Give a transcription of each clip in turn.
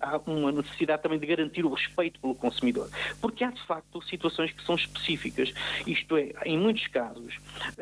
há uma necessidade também de garantir o respeito pelo consumidor, porque há de facto situações que são específicas, isto é, em muitos casos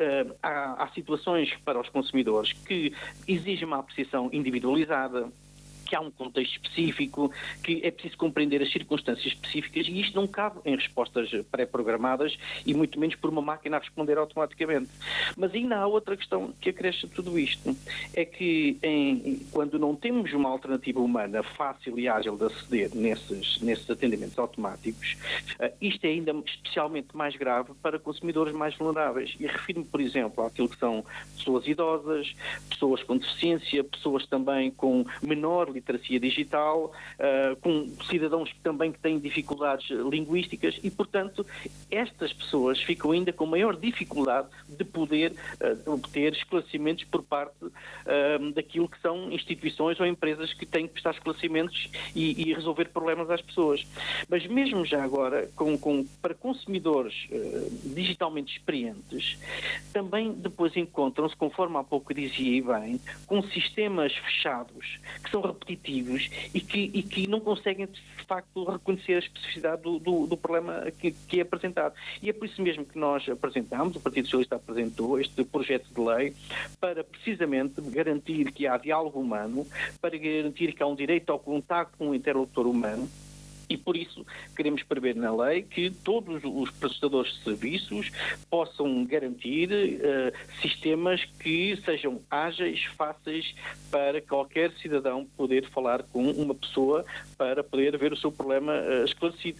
há situações para os consumidores que exigem uma apreciação individualizada, que há um contexto específico, que é preciso compreender as circunstâncias específicas e isto não cabe em respostas pré-programadas e muito menos por uma máquina a responder automaticamente. Mas ainda há outra questão que acresce tudo isto, é que quando não temos uma alternativa humana fácil e ágil de aceder nesses atendimentos automáticos, isto é ainda especialmente mais grave para consumidores mais vulneráveis. E refiro-me, por exemplo, àquilo que são pessoas idosas, pessoas com deficiência, pessoas também com menor literacia digital, com cidadãos também que têm dificuldades linguísticas e, portanto, estas pessoas ficam ainda com maior dificuldade de poder obter esclarecimentos por parte daquilo que são instituições ou empresas que têm que prestar esclarecimentos e resolver problemas às pessoas. Mas mesmo já agora, para consumidores digitalmente experientes, também depois encontram-se, conforme há pouco dizia e bem, com sistemas fechados, que são repetitivos e que não conseguem, de facto, reconhecer a especificidade do problema que é apresentado. E é por isso mesmo que nós apresentamos, o Partido Socialista apresentou este projeto de lei para, precisamente, garantir que há diálogo humano, para garantir que há um direito ao contacto com o interlocutor humano. E por isso queremos prever na lei que todos os prestadores de serviços possam garantir sistemas que sejam ágeis, fáceis para qualquer cidadão poder falar com uma pessoa para poder ver o seu problema esclarecido.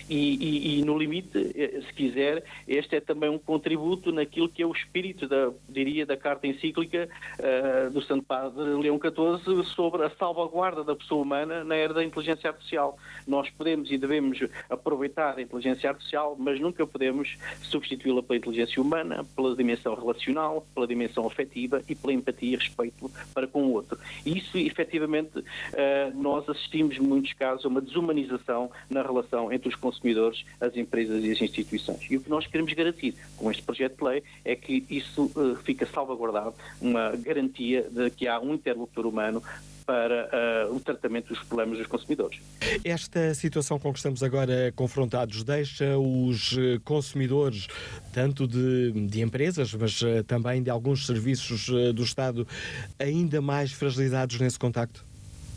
E no limite, se quiser, este é também um contributo naquilo que é o espírito da carta encíclica do Santo Padre Leão XIV sobre a salvaguarda da pessoa humana na era da inteligência artificial. Nós podemos e devemos aproveitar a inteligência artificial, mas nunca podemos substituí-la pela inteligência humana, pela dimensão relacional, pela dimensão afetiva e pela empatia e respeito para com o outro. E isso, efetivamente, nós assistimos, em muitos casos, a uma desumanização na relação entre os consumidores, as empresas e as instituições. E o que nós queremos garantir com este projeto de lei é que isso fica salvaguardado, uma garantia de que há um interlocutor humano para o tratamento dos problemas dos consumidores. Esta situação com que estamos agora confrontados deixa os consumidores, tanto de empresas, mas também de alguns serviços do Estado, ainda mais fragilizados nesse contacto?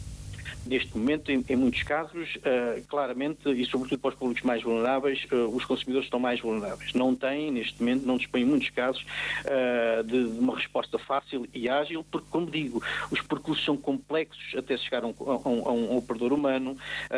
Neste momento, em muitos casos, claramente, e sobretudo para os públicos mais vulneráveis, os consumidores estão mais vulneráveis. Não têm, neste momento, não dispõem em muitos casos de uma resposta fácil e ágil, porque, como digo, os percursos são complexos até chegar a um operador humano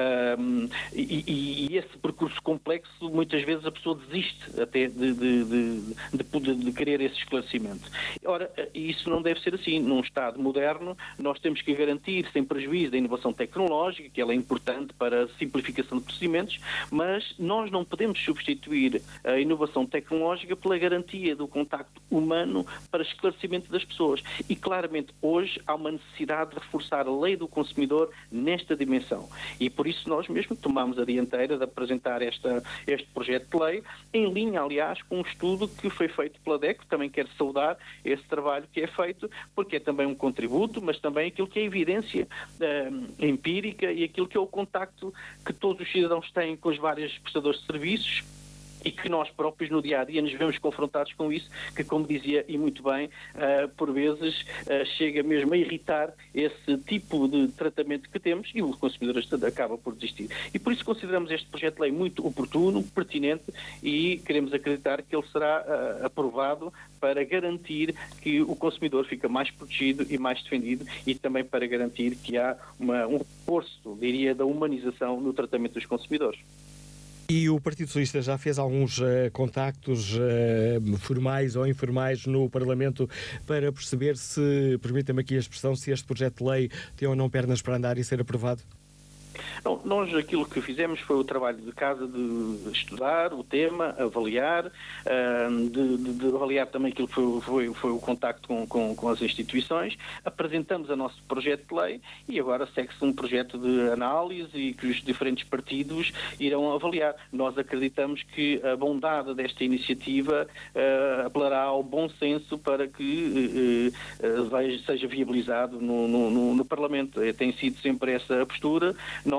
e esse percurso complexo, muitas vezes a pessoa desiste até de querer esse esclarecimento. Ora, isso não deve ser assim. Num Estado moderno, nós temos que garantir, sem prejuízo da inovação tecnológica, que ela é importante para a simplificação de procedimentos, mas nós não podemos substituir a inovação tecnológica pela garantia do contacto humano para esclarecimento das pessoas. E claramente hoje há uma necessidade de reforçar a lei do consumidor nesta dimensão. E por isso nós mesmo tomamos a dianteira de apresentar este projeto de lei, em linha, aliás, com um estudo que foi feito pela DECO. Também quero saudar esse trabalho que é feito, porque é também um contributo, mas também aquilo que é evidência empírica e aquilo que é o contacto que todos os cidadãos têm com os vários prestadores de serviços e que nós próprios no dia-a-dia nos vemos confrontados com isso, que, como dizia e muito bem, por vezes chega mesmo a irritar esse tipo de tratamento que temos e o consumidor acaba por desistir. E por isso consideramos este projeto de lei muito oportuno, pertinente e queremos acreditar que ele será aprovado para garantir que o consumidor fica mais protegido e mais defendido e também para garantir que há um reforço, diria, da humanização no tratamento dos consumidores. E o Partido Socialista já fez alguns contactos formais ou informais no Parlamento para perceber se, permita-me aqui a expressão, se este projeto de lei tem ou não pernas para andar e ser aprovado? Não, nós aquilo que fizemos foi o trabalho de casa de estudar o tema, avaliar, de avaliar também aquilo que foi o contacto com as instituições, apresentamos o nosso projeto de lei e agora segue-se um projeto de análise e que os diferentes partidos irão avaliar. Nós acreditamos que a bondade desta iniciativa apelará ao bom senso para que seja viabilizado no Parlamento. Tem sido sempre essa a postura.